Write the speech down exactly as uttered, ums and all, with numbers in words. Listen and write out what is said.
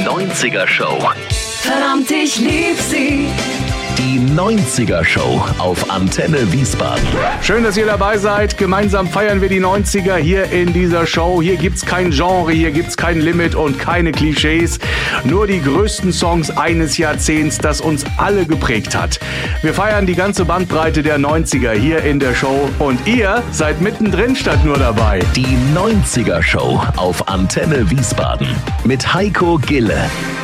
neunziger Show. Verdammt, ich lieb sie. Die neunziger Show auf Antenne Wiesbaden. Schön, dass ihr dabei seid. Gemeinsam feiern wir die neunziger hier in dieser Show. Hier gibt's kein Genre, hier gibt's kein Limit und keine Klischees. Nur die größten Songs eines Jahrzehnts, das uns alle geprägt hat. Wir feiern die ganze Bandbreite der neunziger hier in der Show. Und ihr seid mittendrin statt nur dabei. Die neunziger Show auf Antenne Wiesbaden mit Heiko Gille.